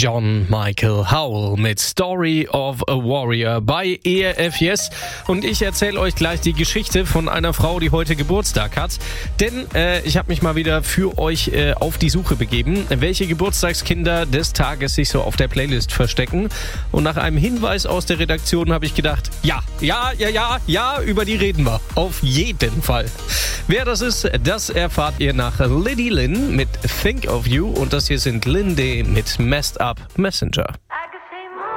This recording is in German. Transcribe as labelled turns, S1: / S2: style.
S1: John Michael Howell mit Story of a Warrior bei ERF Yes. Und ich erzähle euch gleich die Geschichte von einer Frau, die heute Geburtstag hat. Denn ich habe mich mal wieder für euch auf die Suche begeben, welche Geburtstagskinder des Tages sich so auf der Playlist verstecken. Und nach einem Hinweis aus der Redaktion habe ich gedacht, ja, über die reden wir. Auf jeden Fall. Wer das ist, das erfahrt ihr nach Lady Lynn mit Think of You. Und das hier sind Lindy mit Messed Up Messenger.